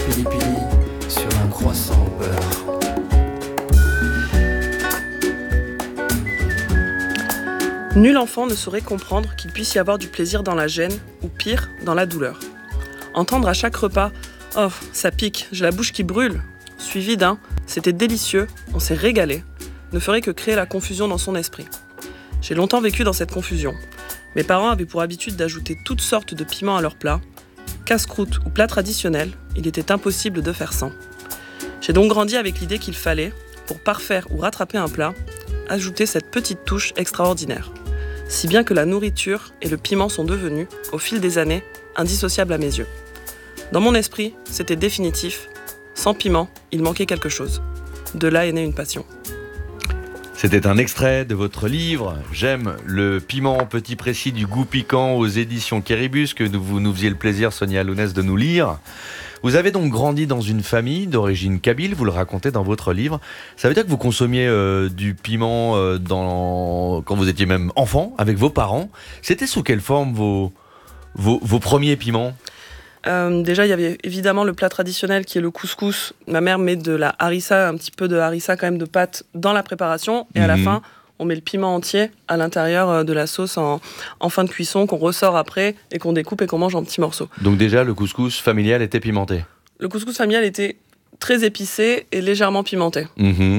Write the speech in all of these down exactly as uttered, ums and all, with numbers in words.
pili pili sur un croissant au beurre. Nul enfant ne saurait comprendre qu'il puisse y avoir du plaisir dans la gêne, ou pire, dans la douleur. Entendre à chaque repas « Oh, ça pique, j'ai la bouche qui brûle », suivi d'un « C'était délicieux, on s'est régalé », ne ferait que créer la confusion dans son esprit. J'ai longtemps vécu dans cette confusion. Mes parents avaient pour habitude d'ajouter toutes sortes de piments à leurs plats. Casse-croûte ou plat traditionnel, il était impossible de faire sans. J'ai donc grandi avec l'idée qu'il fallait, pour parfaire ou rattraper un plat, ajouter cette petite touche extraordinaire. Si bien que la nourriture et le piment sont devenus, au fil des années, indissociables à mes yeux. Dans mon esprit, c'était définitif. Sans piment, il manquait quelque chose. De là est née une passion. C'était un extrait de votre livre « J'aime le piment petit précis du goût piquant » aux éditions Quéribus, que vous nous faisiez le plaisir, Sonia Lounès, de nous lire. Vous avez donc grandi dans une famille d'origine kabyle, vous le racontez dans votre livre. Ça veut dire que vous consommiez euh, du piment euh, dans... quand vous étiez même enfant, avec vos parents. C'était sous quelle forme vos, vos, vos premiers piments ? Euh, déjà, il y avait évidemment le plat traditionnel qui est le couscous. Ma mère met de la harissa, un petit peu de harissa quand même de pâte dans la préparation. Et mmh. à la fin, on met le piment entier à l'intérieur de la sauce en, en fin de cuisson qu'on ressort après et qu'on découpe et qu'on mange en petits morceaux. Donc déjà, le couscous familial était pimenté ? Le couscous familial était très épicé et légèrement pimenté. Mmh.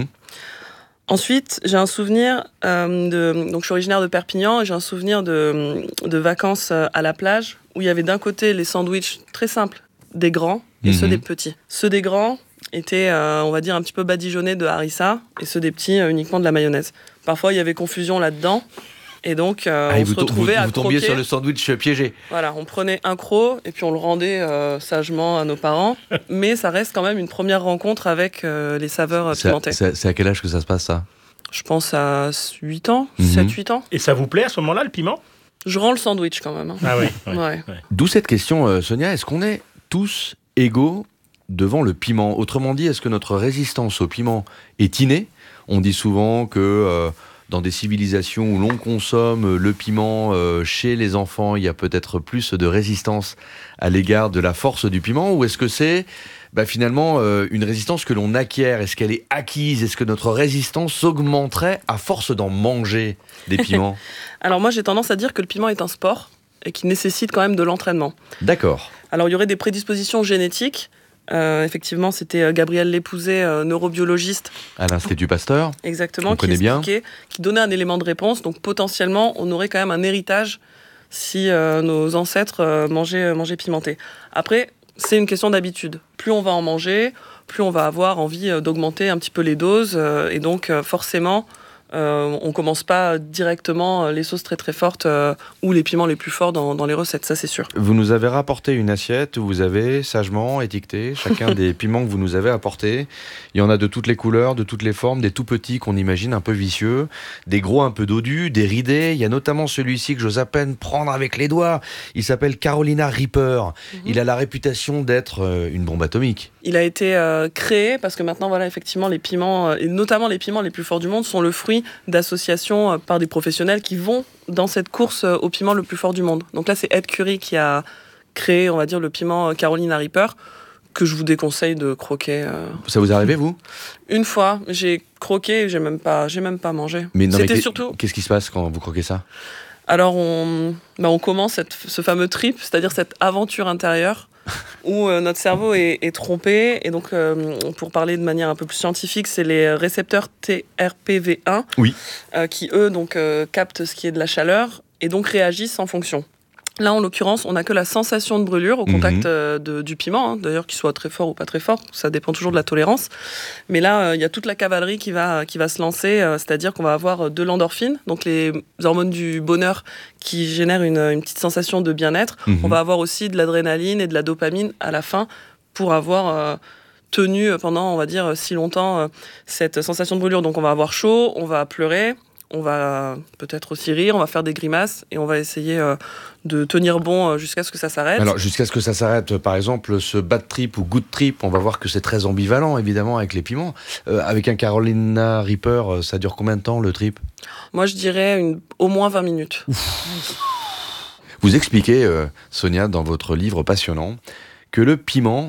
Ensuite, j'ai un souvenir euh, de... Donc, je suis originaire de Perpignan et j'ai un souvenir de, de vacances à la plage où il y avait d'un côté les sandwichs très simples des grands et mmh. ceux des petits. Ceux des grands étaient, euh, on va dire, un petit peu badigeonnés de harissa et ceux des petits euh, uniquement de la mayonnaise. Parfois, il y avait confusion là-dedans et donc euh, ah, on vous se retrouvait vous, à vous croquer. tombiez sur le sandwich piégé. Voilà, on prenait un croc et puis on le rendait euh, sagement à nos parents. Mais ça reste quand même une première rencontre avec euh, les saveurs c'est pimentées. À, c'est, c'est à quel âge que ça se passe, ça ? Je pense à huit ans, mmh. sept huit ans. Et ça vous plaît à ce moment-là, le piment ? Je rends le sandwich quand même. Hein. Ah oui. Ouais, ouais. ouais. D'où cette question, euh, Sonia, est-ce qu'on est tous égaux devant le piment ? Autrement dit, est-ce que notre résistance au piment est innée ? On dit souvent que euh, dans des civilisations où l'on consomme le piment, euh, chez les enfants, il y a peut-être plus de résistance à l'égard de la force du piment ? Ou est-ce que c'est bah, finalement euh, une résistance que l'on acquiert ? Est-ce qu'elle est acquise ? Est-ce que notre résistance augmenterait à force d'en manger des piments ? Alors moi, j'ai tendance à dire que le piment est un sport et qu'il nécessite quand même de l'entraînement. D'accord. Alors, il y aurait des prédispositions génétiques. Euh, effectivement, c'était Gabriel Lépouzet, euh, neurobiologiste. À l'Institut Pasteur. Exactement, on qui connaît bien. Qui donnait un élément de réponse. Donc, potentiellement, on aurait quand même un héritage si euh, nos ancêtres euh, mangeaient, mangeaient pimenté. Après, c'est une question d'habitude. Plus on va en manger, plus on va avoir envie euh, d'augmenter un petit peu les doses. Euh, et donc, euh, forcément... Euh, on commence pas directement les sauces très très fortes euh, ou les piments les plus forts dans, dans les recettes, ça c'est sûr. Vous nous avez rapporté une assiette où vous avez sagement étiqueté chacun des piments que vous nous avez apportés. Il y en a de toutes les couleurs, de toutes les formes, des tout petits qu'on imagine un peu vicieux, des gros un peu dodus, des ridés. Il y a notamment celui-ci que j'ose à peine prendre avec les doigts. Il s'appelle Carolina Reaper. Mm-hmm. Il a la réputation d'être euh, une bombe atomique. Il a été euh, créé parce que maintenant, voilà, effectivement, les piments, euh, et notamment les piments les plus forts du monde, sont le fruit d'associations euh, par des professionnels qui vont dans cette course euh, au piment le plus fort du monde. Donc là, c'est Ed Curry qui a créé, on va dire, le piment euh, Carolina Reaper, que je vous déconseille de croquer. Euh... Ça vous est arrivé, vous ? Une fois, j'ai croqué et j'ai même pas, j'ai même pas mangé. Mais non, C'était mais surtout... Qu'est-ce qui se passe quand vous croquez ça ? Alors, on, bah, on commence cette, ce fameux trip, c'est-à-dire cette aventure intérieure où euh, notre cerveau est, est trompé. Et donc, euh, pour parler de manière un peu plus scientifique, c'est les récepteurs T R P V un oui. euh, qui, eux, donc, euh, captent ce qui est de la chaleur et donc réagissent en fonction. Là, en l'occurrence, on n'a que la sensation de brûlure au contact mmh. euh, de, du piment, hein, d'ailleurs, qu'il soit très fort ou pas très fort, ça dépend toujours de la tolérance. Mais là, il euh, y a toute la cavalerie qui va, qui va se lancer, euh, c'est-à-dire qu'on va avoir de l'endorphine, donc les hormones du bonheur qui génèrent une, une petite sensation de bien-être. Mmh. On va avoir aussi de l'adrénaline et de la dopamine à la fin pour avoir euh, tenu pendant, on va dire, si longtemps euh, cette sensation de brûlure. Donc on va avoir chaud, on va pleurer, on va peut-être aussi rire, on va faire des grimaces et on va essayer euh, de tenir bon jusqu'à ce que ça s'arrête. Alors, jusqu'à ce que ça s'arrête, par exemple, ce bad trip ou good trip, on va voir que c'est très ambivalent, évidemment, avec les piments. Euh, avec un Carolina Reaper, ça dure combien de temps, le trip ? Moi, je dirais une, au moins vingt minutes. Ouf. Vous expliquez, euh, Sonia, dans votre livre passionnant, que le piment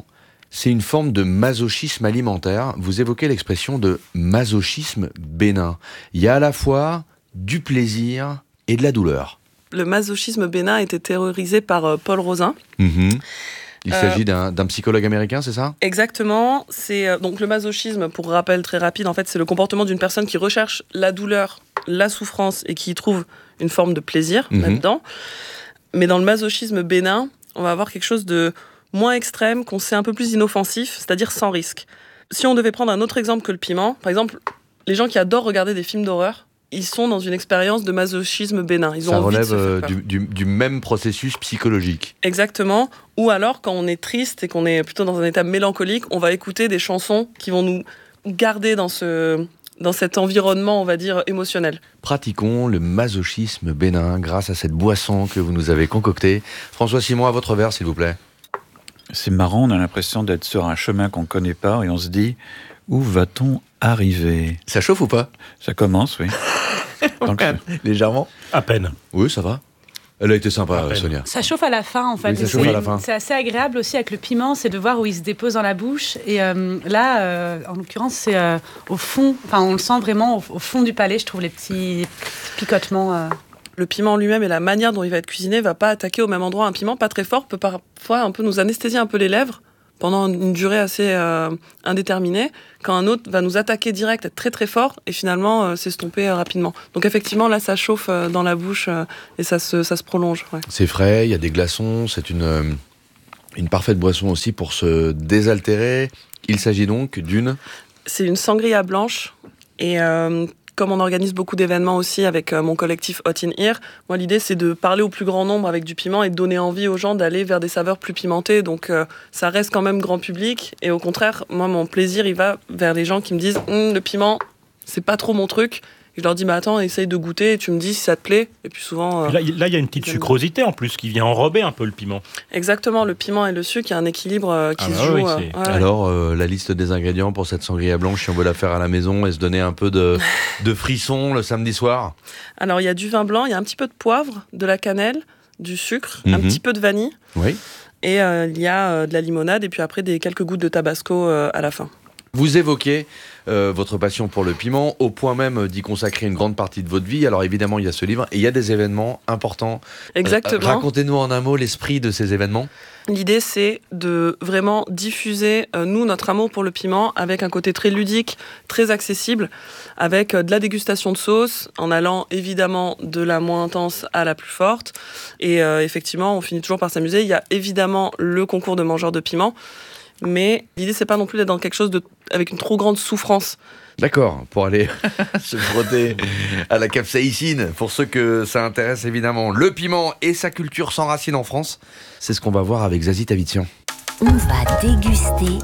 c'est une forme de masochisme alimentaire. Vous évoquez l'expression de masochisme bénin. Il y a à la fois du plaisir et de la douleur. Le masochisme bénin a été théorisé par euh, Paul Rozin. Mmh. Il Euh, s'agit d'un, d'un psychologue américain, c'est ça ? Exactement. C'est euh, donc le masochisme, pour rappel très rapide, en fait, c'est le comportement d'une personne qui recherche la douleur, la souffrance et qui y trouve une forme de plaisir Mhm. là-dedans. Mais dans le masochisme bénin, on va avoir quelque chose de moins extrême, qu'on sait un peu plus inoffensif, c'est-à-dire sans risque. Si on devait prendre un autre exemple que le piment, par exemple, les gens qui adorent regarder des films d'horreur, ils sont dans une expérience de masochisme bénin. Ils ont Ça envie de relève se faire euh, peur. du, du- du même processus psychologique. Exactement. Ou alors, quand on est triste et qu'on est plutôt dans un état mélancolique, on va écouter des chansons qui vont nous garder dans, ce, dans cet environnement, on va dire, émotionnel. Pratiquons le masochisme bénin grâce à cette boisson que vous nous avez concoctée. François Simon, à votre verre, s'il vous plaît. C'est marrant, on a l'impression d'être sur un chemin qu'on ne connaît pas et on se dit, où va-t-on arriver ? Ça chauffe ou pas ? Ça commence, oui. Donc, Légèrement. À peine. Oui, ça va. Elle a été sympa, À peine. Sonia. Ça chauffe à la fin, en fait. Oui, ça Et chauffe c'est- à la fin. C'est assez agréable aussi avec le piment, c'est de voir où il se dépose dans la bouche. Et euh, là, euh, en l'occurrence, c'est euh, au fond, enfin, on le sent vraiment au, au fond du palais, je trouve, les petits, petits picotements. euh. Le piment lui-même et la manière dont il va être cuisiné va pas attaquer au même endroit. Un piment pas très fort peut parfois un peu nous anesthésier un peu les lèvres pendant une durée assez euh, indéterminée, quand un autre va nous attaquer direct, être très très fort, et finalement euh, s'estomper euh, rapidement. Donc effectivement, là, ça chauffe euh, dans la bouche euh, et ça se, ça se prolonge. Ouais. C'est frais, il y a des glaçons, c'est une, euh, une parfaite boisson aussi pour se désaltérer. Il s'agit donc d'une... C'est une sangria blanche, et euh, comme on organise beaucoup d'événements aussi avec euh, mon collectif Hot in Here, moi l'idée c'est de parler au plus grand nombre avec du piment et de donner envie aux gens d'aller vers des saveurs plus pimentées. Donc euh, ça reste quand même grand public, et au contraire, moi mon plaisir il va vers les gens qui me disent hm, le piment c'est pas trop mon truc. Et je leur dis bah attends, essaye de goûter et tu me dis si ça te plaît. Et puis souvent euh, Là, il là, il y a une petite j'aime sucrosité en plus qui vient enrober un peu le piment. exactement, le piment et le sucre, il y a un équilibre euh, qui Ah se bah joue. oui, euh, c'est- ouais. Alors, euh, la liste des ingrédients pour cette sangria blanche, si on veut la faire à la maison et se donner un peu de, de frisson le samedi soir. Alors il y a du vin blanc, il y a un petit peu de poivre, de la cannelle, du sucre, un Mhm. petit peu de vanille. Oui. Et euh, il y a euh, de la limonade et puis après des quelques gouttes de tabasco euh, à la fin. Vous évoquez euh, votre passion pour le piment, au point même d'y consacrer une grande partie de votre vie. Alors évidemment, il y a ce livre et il y a des événements importants. Exactement. Euh, racontez-nous en un mot l'esprit de ces événements. L'idée, c'est de vraiment diffuser, euh, nous, notre amour pour le piment avec un côté très ludique, très accessible, avec euh, de la dégustation de sauces, en allant évidemment de la moins intense à la plus forte. Et euh, effectivement, on finit toujours par s'amuser. Il y a évidemment le concours de mangeurs de piment, mais l'idée, c'est pas non plus d'être dans quelque chose de, avec une trop grande souffrance. D'accord, pour aller se frotter à la capsaïcine, pour ceux que ça intéresse évidemment. Le piment et sa culture sans racines en France, c'est ce qu'on va voir avec Zazie Tavitian. On va déguster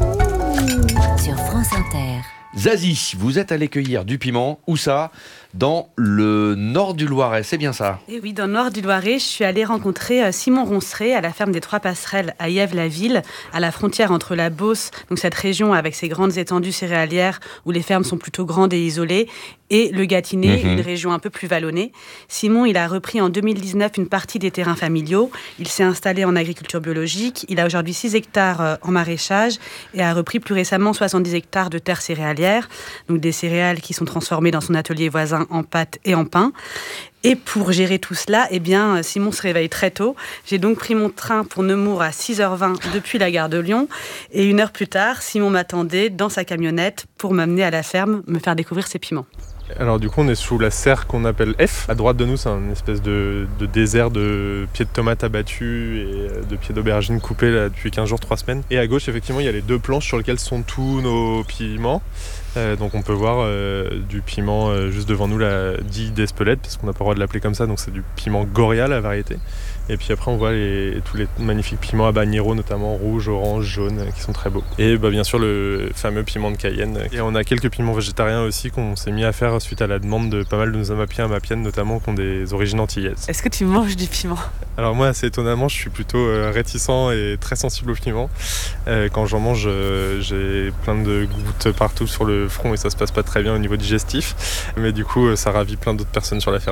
sur France Inter. Zazie, vous êtes allé cueillir du piment, où ça ? Dans le nord du Loiret, c'est bien ça ? Et oui, dans le nord du Loiret, je suis allée rencontrer euh, Simon Ronceret à la ferme des Trois Passerelles à Yèves-la-Ville, à la frontière entre la Beauce, donc cette région avec ses grandes étendues céréalières où les fermes sont plutôt grandes et isolées, et le Gâtinais, Mhm. une région un peu plus vallonnée. Simon, il a repris en deux mille dix-neuf une partie des terrains familiaux. Il s'est installé en agriculture biologique. Il a aujourd'hui six hectares euh, en maraîchage et a repris plus récemment soixante-dix hectares de terres céréalières, donc des céréales qui sont transformées dans son atelier voisin en pâte et en pain. Et pour gérer tout cela, eh bien, Simon se réveille très tôt. J'ai donc pris mon train pour Nemours à six heures vingt depuis la gare de Lyon. Et une heure plus tard, Simon m'attendait dans sa camionnette pour m'amener à la ferme, me faire découvrir ses piments. Alors du coup on est sous la serre qu'on appelle F. À droite de nous c'est un espèce de, de désert de pieds de tomates abattus et de pieds d'aubergines coupés là, depuis quinze jours, trois semaines. Et à gauche effectivement il y a les deux planches sur lesquelles sont tous nos piments. Euh, donc on peut voir euh, du piment euh, juste devant nous là, dit d'Espelette parce qu'on n'a pas le droit de l'appeler comme ça, donc c'est du piment Goria la variété. Et puis après on voit les, tous les magnifiques piments habanero notamment rouge, orange, jaune euh, qui sont très beaux. Et bah, bien sûr le fameux piment de Cayenne. Et on a quelques piments végétariens aussi qu'on s'est mis à faire suite à la demande de pas mal de nos amapiens amapiennes notamment qui ont des origines antillaises. Est-ce que tu manges du piment ? Alors moi assez étonnamment je suis plutôt euh, réticent et très sensible au piment. Euh, quand j'en mange euh, j'ai plein de gouttes partout sur le front et ça se passe pas très bien au niveau digestif. Mais du coup euh, ça ravit plein d'autres personnes sur la ferme.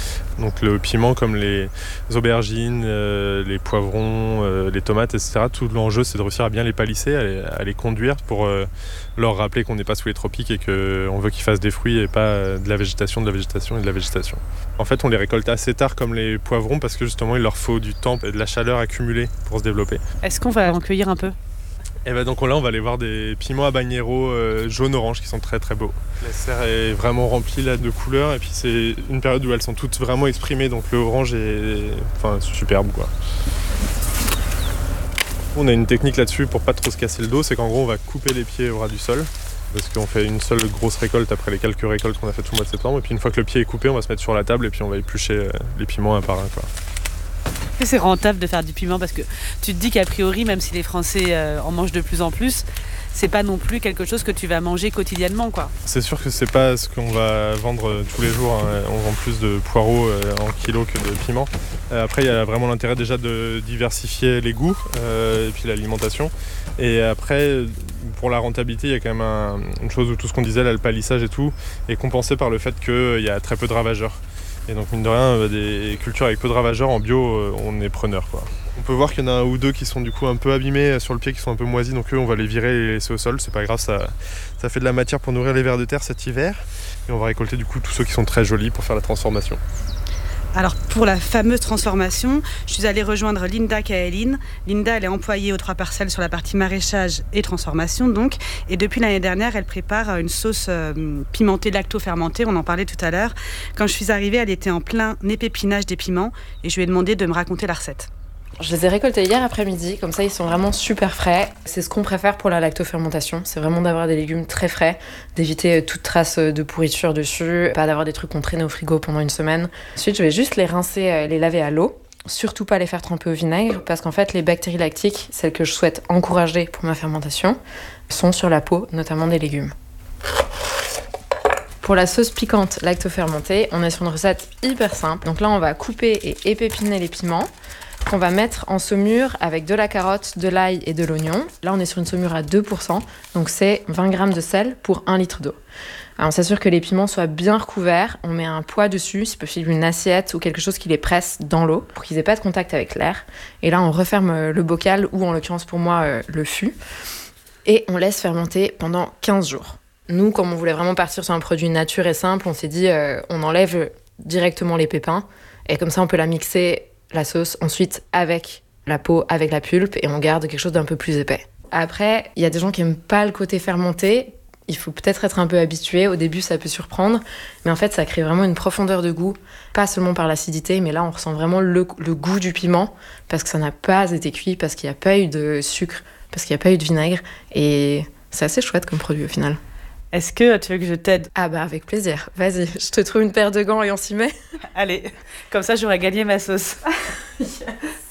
Donc le piment, comme les aubergines, euh, les poivrons, euh, les tomates, et cetera, tout l'enjeu, c'est de réussir à bien les palisser, à les, à les conduire pour euh, leur rappeler qu'on n'est pas sous les tropiques et qu'on veut qu'ils fassent des fruits et pas de la végétation, de la végétation et de la végétation. En fait, on les récolte assez tard comme les poivrons parce que justement, il leur faut du temps et de la chaleur accumulée pour se développer. Est-ce qu'on va en cueillir un peu ? Et ben donc là, on va aller voir des piments habanero euh, jaune-orange qui sont très très beaux. La serre est vraiment remplie là, de couleurs et puis c'est une période où elles sont toutes vraiment exprimées, donc le orange est enfin, superbe, quoi. On a une technique là-dessus pour pas trop se casser le dos, c'est qu'en gros on va couper les pieds au ras du sol parce qu'on fait une seule grosse récolte après les quelques récoltes qu'on a fait tout le mois de septembre, et puis une fois que le pied est coupé, on va se mettre sur la table et puis on va éplucher les piments un par un, quoi. C'est rentable de faire du piment parce que tu te dis qu'a priori, même si les Français euh, en mangent de plus en plus, c'est pas non plus quelque chose que tu vas manger quotidiennement, quoi. C'est sûr que c'est pas ce qu'on va vendre tous les jours, hein. On vend plus de poireaux euh, en kilo que de piments. Euh, après, il y a vraiment l'intérêt déjà de diversifier les goûts euh, et puis l'alimentation. Et après, pour la rentabilité, il y a quand même un, une chose où tout ce qu'on disait, là, le palissage et tout, est compensé par le fait qu'il y a très peu de ravageurs. Et donc mine de rien, des cultures avec peu de ravageurs en bio, on est preneur, quoi. On peut voir qu'il y en a un ou deux qui sont du coup un peu abîmés sur le pied, qui sont un peu moisis, donc eux on va les virer et les laisser au sol, c'est pas grave, ça, ça fait de la matière pour nourrir les vers de terre cet hiver. Et on va récolter du coup tous ceux qui sont très jolis pour faire la transformation. Alors pour la fameuse transformation, je suis allée rejoindre Linda Kaelin. Linda, elle est employée aux trois parcelles sur la partie maraîchage et transformation donc. Et depuis l'année dernière, elle prépare une sauce euh, pimentée lacto-fermentée, on en parlait tout à l'heure. Quand je suis arrivée, elle était en plein épépinage des piments et je lui ai demandé de me raconter la recette. Je les ai récoltés hier après-midi, comme ça ils sont vraiment super frais. C'est ce qu'on préfère pour la lactofermentation, c'est vraiment d'avoir des légumes très frais, d'éviter toute trace de pourriture dessus, pas d'avoir des trucs qu'on traîne au frigo pendant une semaine. Ensuite, je vais juste les rincer, les laver à l'eau, surtout pas les faire tremper au vinaigre, parce qu'en fait les bactéries lactiques, celles que je souhaite encourager pour ma fermentation, sont sur la peau, notamment des légumes. Pour la sauce piquante lactofermentée, on est sur une recette hyper simple. Donc là, on va couper et épépiner les piments qu'on va mettre en saumure avec de la carotte, de l'ail et de l'oignon. Là, on est sur une saumure à deux pour cent, donc c'est vingt grammes de sel pour un litre d'eau. Alors, on s'assure que les piments soient bien recouverts, on met un poids dessus, c'est possible une assiette ou quelque chose qui les presse dans l'eau pour qu'ils aient pas de contact avec l'air. Et là, on referme le bocal, ou en l'occurrence pour moi, le fût, et on laisse fermenter pendant quinze jours. Nous, comme on voulait vraiment partir sur un produit nature et simple, on s'est dit euh, on enlève directement les pépins, et comme ça on peut la mixer, la sauce, ensuite avec la peau, avec la pulpe, et on garde quelque chose d'un peu plus épais. Après, il y a des gens qui n'aiment pas le côté fermenté, il faut peut-être être un peu habitué, au début ça peut surprendre, mais en fait ça crée vraiment une profondeur de goût, pas seulement par l'acidité, mais là on ressent vraiment le, le goût du piment, parce que ça n'a pas été cuit, parce qu'il n'y a pas eu de sucre, parce qu'il n'y a pas eu de vinaigre, et c'est assez chouette comme produit au final. Est-ce que tu veux que je t'aide ? Ah bah avec plaisir, vas-y, je te trouve une paire de gants et on s'y met. Allez, comme ça j'aurais gagné ma sauce. Yes.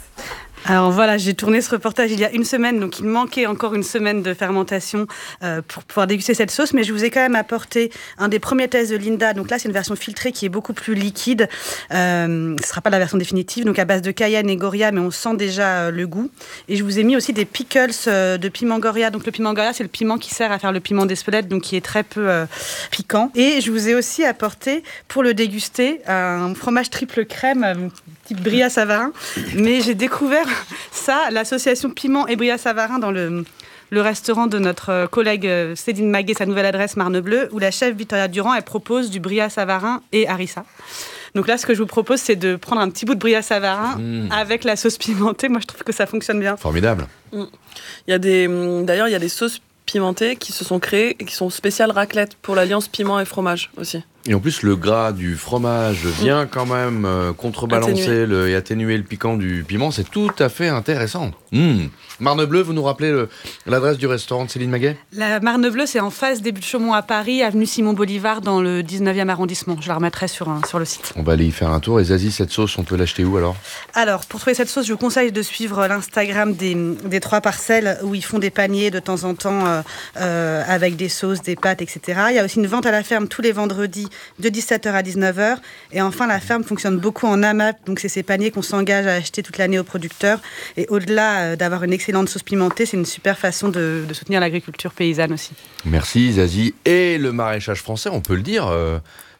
Alors voilà, j'ai tourné ce reportage il y a une semaine, donc il manquait encore une semaine de fermentation euh, pour pouvoir déguster cette sauce, mais je vous ai quand même apporté un des premiers tests de Linda. Donc là, c'est une version filtrée qui est beaucoup plus liquide. Euh, ce ne sera pas la version définitive, donc à base de cayenne et goria, mais on sent déjà euh, le goût. Et je vous ai mis aussi des pickles euh, de piment goria. Donc le piment goria, c'est le piment qui sert à faire le piment d'Espelette, donc qui est très peu euh, piquant. Et je vous ai aussi apporté, pour le déguster, un fromage triple crème, type Bria Savarin. Mais j'ai découvert ça, l'association Piment et Bria Savarin dans le, le restaurant de notre collègue Céline Maguet, sa nouvelle adresse Marne-Bleu, où la chef Victoria Durand, elle propose du Bria Savarin et harissa. Donc là, ce que je vous propose, c'est de prendre un petit bout de Bria Savarin mmh. avec la sauce pimentée. Moi, je trouve que ça fonctionne bien. Formidable. Mmh. Il y a des, d'ailleurs, il y a des sauces pimentées qui se sont créées et qui sont spéciales raclette pour l'alliance piment et fromage aussi. Et en plus, le gras du fromage vient quand même euh, contrebalancer le, et atténuer le piquant du piment. C'est tout à fait intéressant. Mmh. Marne-Bleu, vous nous rappelez le, l'adresse du restaurant de Céline Maguet ? La Marne-Bleu, c'est en face des Buttes Chaumont à Paris, avenue Simon Bolivar, dans le dix-neuvième arrondissement. Je la remettrai sur, un, sur le site. On va aller y faire un tour. Et Zazie, cette sauce, on peut l'acheter où alors ? Alors, pour trouver cette sauce, je vous conseille de suivre l'Instagram des, des trois parcelles, où ils font des paniers de temps en temps euh, euh, avec des sauces, des pâtes, et cetera. Il y a aussi une vente à la ferme tous les vendredis de dix-sept heures à dix-neuf heures. Et enfin, la ferme fonctionne beaucoup en A M A P, donc c'est ces paniers qu'on s'engage à acheter toute l'année aux producteurs. Et au-delà euh, d'avoir une excellente sauce pimentée, c'est une super façon de, de soutenir l'agriculture paysanne aussi. Merci Zazie. Et le maraîchage français, on peut le dire, euh,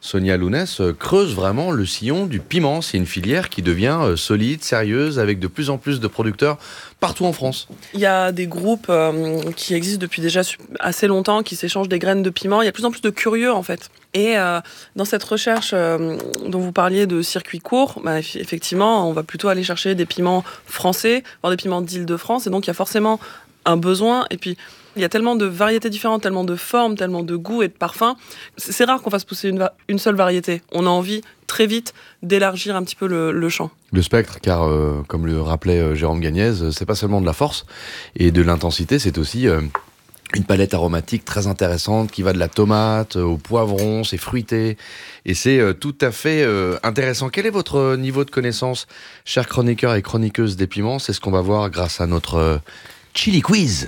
Sonia Lounès, euh, creuse vraiment le sillon du piment. C'est une filière qui devient euh, solide, sérieuse, avec de plus en plus de producteurs partout en France. Il y a des groupes euh, qui existent depuis déjà assez longtemps, qui s'échangent des graines de piment. Il y a de plus en plus de curieux, en fait. Et euh, dans cette recherche euh, dont vous parliez de circuit court, bah, effectivement, on va plutôt aller chercher des piments français, voire des piments d'Île-de-France. Et donc, il y a forcément un besoin. Et puis, il y a tellement de variétés différentes, tellement de formes, tellement de goûts et de parfums. C'est, c'est rare qu'on fasse pousser une, va- une seule variété. On a envie, très vite, d'élargir un petit peu le, le champ. Le spectre, car euh, comme le rappelait euh, Jérôme Gagnez, euh, c'est pas seulement de la force et de l'intensité, c'est aussi euh, une palette aromatique très intéressante qui va de la tomate euh, au poivron, c'est fruité et c'est euh, tout à fait euh, intéressant. Quel est votre niveau de connaissance, chers chroniqueurs et chroniqueuses des piments? C'est ce qu'on va voir grâce à notre euh, Chili Quiz.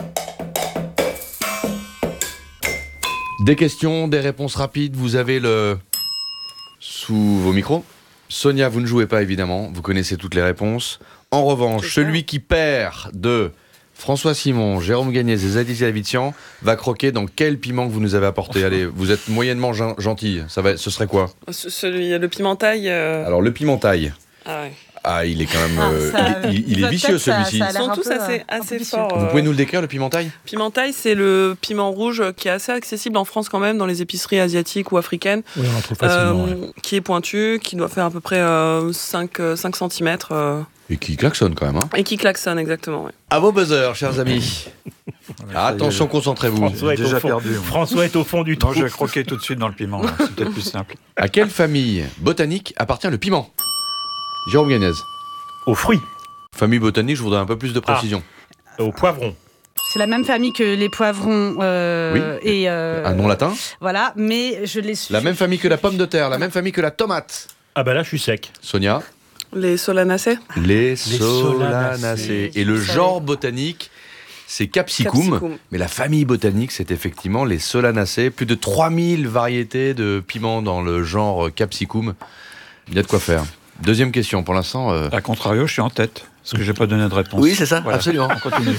Des questions, des réponses rapides, vous avez le... sous vos micros. Sonia, vous ne jouez pas évidemment, vous connaissez toutes les réponses. En revanche, celui qui perd de François Simon, Jérôme Gagnez et Zadie Zavitian va croquer dans quel piment que vous nous avez apporté. Allez, vous êtes moyennement gen- gentil, ça va, ce serait quoi? Ce- celui, le pimentail... euh, Alors le pimentail. Ah ouais. Ah, il est quand même... Ah, euh, ça- il, il- il est vicieux ça- celui-ci. ça a Ils l'air sont un tous peu, assez, euh, un peu assez vicieux. forts. Vous euh, pouvez nous le décrire, le pimentail? Pimentail, c'est le piment rouge qui est assez accessible en France quand même, dans les épiceries asiatiques ou africaines, Oui, on en trouve facilement. euh, ouais. qui est pointu, qui doit faire à peu près euh, cinq centimètres euh, Et qui klaxonne quand même. Hein. et qui klaxonne exactement. Ouais. À vos buzzers, chers amis. Attention, concentrez-vous. François est, déjà au fond, perdu, moi. François est au fond du trou. Non, je vais croquer tout de suite dans le piment, là. C'est peut-être plus simple. À quelle famille botanique appartient le piment? Jérôme Gagnez. Aux fruits, Famille botanique, je voudrais un peu plus de précision. aux poivrons. C'est la même famille que les poivrons euh, Oui. et euh, Un nom latin. voilà, mais je les suis. La même famille que la pomme de terre, la même famille que la tomate. Ah bah là, je suis sec. Sonia. Les solanacées. Les, solanacées. solanacées. Et le Je savais. genre botanique, c'est Capsicum. Capsicum. Mais la famille botanique, c'est effectivement les solanacées. Plus de trois mille variétés de piments dans le genre Capsicum. Il y a de quoi faire. Deuxième question, pour l'instant... euh, A contrario, je suis en tête, parce que j'ai pas donné de réponse. Oui, c'est ça, Voilà. absolument. On continue.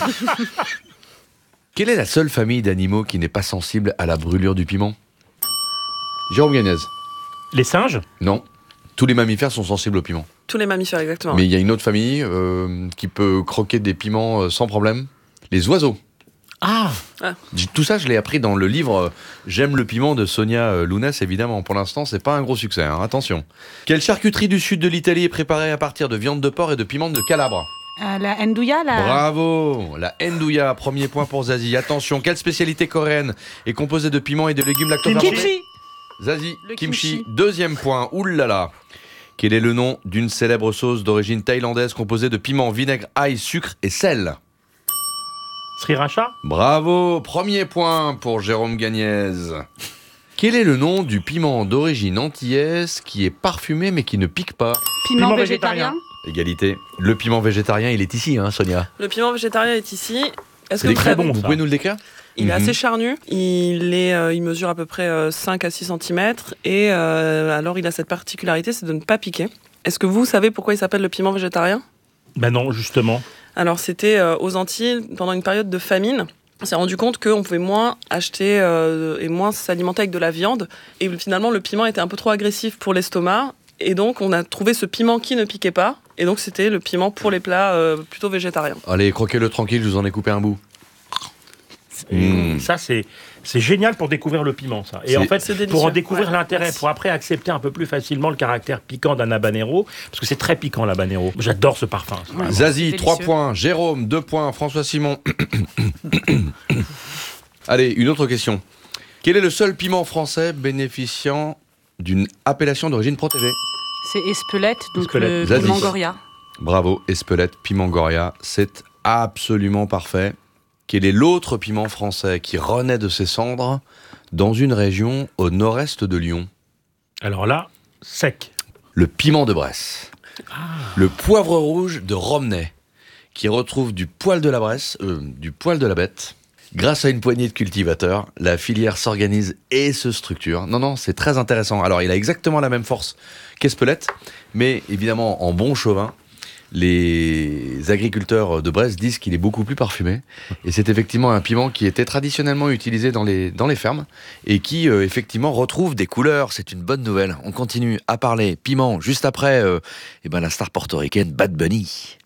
Quelle est la seule famille d'animaux qui n'est pas sensible à la brûlure du piment? Jérôme Gagnez. Les singes, Non. Tous les mammifères sont sensibles au piment. Tous les mammifères exactement. Mais il y a une autre famille euh, qui peut croquer des piments euh, sans problème. Les oiseaux. ah, J- Tout ça, je l'ai appris dans le livre euh, J'aime le piment de Sonia euh, Lounès, évidemment. Pour l'instant, c'est pas un gros succès, hein, attention. Quelle charcuterie du sud de l'Italie est préparée à partir de viande de porc et de piment de Calabre? Euh, la ndouya, la. Bravo. La ndouya, premier point pour Zazie. Attention, quelle spécialité coréenne est composée de piments et de légumes lactofermentés? Kimchi. Zazie, Le kimchi. kimchi. Deuxième point, oulala. Quel est le nom d'une célèbre sauce d'origine thaïlandaise composée de piment, vinaigre, ail, sucre et sel? sriracha, Bravo, premier point pour Jérôme Gagnez. Quel est le nom du piment d'origine antillaise qui est parfumé mais qui ne pique pas? Piment, Piment végétarien. Égalité. Le piment végétarien, il est ici, hein, Sonia. Le piment végétarien est ici. Est-ce que C'est vous très savez- bon. Vous ça. pouvez nous le décrire? Il est Mhm. assez charnu. Il, est, euh, il mesure à peu près euh, cinq à six centimètres. Et euh, alors, il a cette particularité, c'est de ne pas piquer. Est-ce que vous savez pourquoi il s'appelle le piment végétarien? ben non, justement. Alors, c'était euh, aux Antilles, pendant une période de famine. On s'est rendu compte qu'on pouvait moins acheter euh, et moins s'alimenter avec de la viande. Et finalement, le piment était un peu trop agressif pour l'estomac. Et donc, on a trouvé ce piment qui ne piquait pas. Et donc, c'était le piment pour les plats euh, plutôt végétariens. Allez, croquez-le tranquille, je vous en ai coupé un bout. Et Mmh. Ça, c'est, c'est génial pour découvrir le piment, ça. Et C'est- en fait, c'est délicieux. pour en découvrir Ouais, l'intérêt, merci. pour après accepter un peu plus facilement le caractère piquant d'un habanero, parce que c'est très piquant, l'habanero. J'adore ce parfum. ça. Ouais. Zazie, c'est trois délicieux. points. Jérôme, deux points. François Simon. Allez, une autre question. Quel est le seul piment français bénéficiant d'une appellation d'origine protégée? C'est Espelette, donc Espelette. le Zazie. piment Goria. Bravo, Espelette, piment Goria, c'est absolument parfait. Quel est l'autre piment français qui renaît de ses cendres dans une région au nord-est de Lyon? Alors là, sec. Le piment de Bresse. Le poivre rouge de Romney, qui retrouve du poil de la Bresse, euh, du poil de la bête. Grâce à une poignée de cultivateurs, la filière s'organise et se structure. Non, non, c'est très intéressant. Alors, il a exactement la même force qu'Espelette, mais évidemment, en bon chauvin, les agriculteurs de Brest disent qu'il est beaucoup plus parfumé. Et c'est effectivement un piment qui était traditionnellement utilisé dans les, dans les fermes et qui, euh, effectivement, retrouve des couleurs. C'est une bonne nouvelle. On continue à parler piment juste après euh, eh ben, la star portoricaine Bad Bunny.